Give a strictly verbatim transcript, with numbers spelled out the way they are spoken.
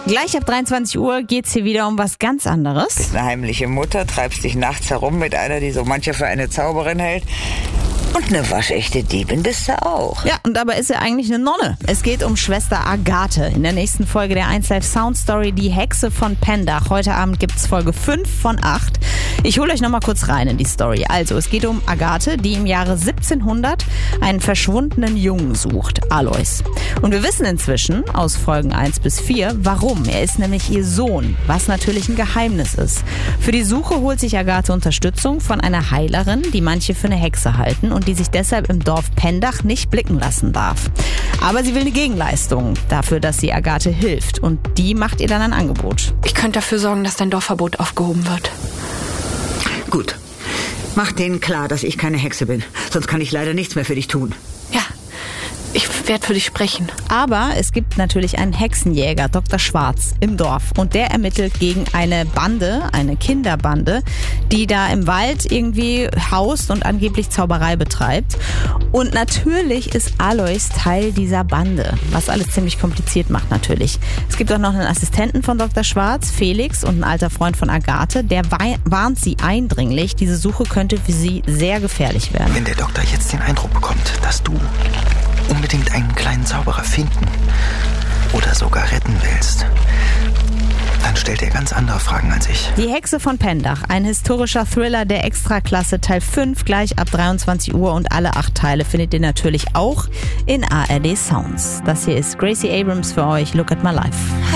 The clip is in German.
Gleich ab dreiundzwanzig Uhr geht's hier wieder um was ganz anderes. Du bist eine heimliche Mutter, treibst dich nachts herum mit einer, die so manche für eine Zauberin hält. Und eine waschechte Diebin bist du auch. Ja, und dabei ist er eigentlich eine Nonne. Es geht um Schwester Agathe. In der nächsten Folge der eins Live Sound Story Die Hexe von Pendach. Heute Abend gibt's Folge fünf von acht. Ich hole euch nochmal kurz rein in die Story. Also, es geht um Agathe, die im Jahre siebzehnhundert einen verschwundenen Jungen sucht, Alois. Und wir wissen inzwischen aus Folgen eins bis vier, warum. Er ist nämlich ihr Sohn, was natürlich ein Geheimnis ist. Für die Suche holt sich Agathe Unterstützung von einer Heilerin, die manche für eine Hexe halten und die sich deshalb im Dorf Pendach nicht blicken lassen darf. Aber sie will eine Gegenleistung dafür, dass sie Agathe hilft. Und die macht ihr dann ein Angebot. Ich könnte dafür sorgen, dass dein Dorfverbot aufgehoben wird. Gut. Mach denen klar, dass ich keine Hexe bin. Sonst kann ich leider nichts mehr für dich tun. Ja, ich werde für dich sprechen. Aber es gibt natürlich einen Hexenjäger, Doktor Schwarz, im Dorf. Und der ermittelt gegen eine Bande, eine Kinderbande, die da im Wald irgendwie haust und angeblich Zauberei betreibt. Und natürlich ist Alois Teil dieser Bande, was alles ziemlich kompliziert macht natürlich. Es gibt auch noch einen Assistenten von Doktor Schwarz, Felix, und ein alter Freund von Agathe. Der warnt sie eindringlich, diese Suche könnte für sie sehr gefährlich werden. Wenn der Doktor jetzt den Eindruck bekommt, dass du unbedingt einen kleinen Zauberer finden oder sogar retten willst, dann stellt er ganz andere Fragen als ich. Die Hexe von Pendach, ein historischer Thriller der Extraklasse, Teil fünf, gleich ab dreiundzwanzig Uhr, und alle acht Teile findet ihr natürlich auch in A R D Sounds. Das hier ist Gracie Abrams für euch, Look at My Life.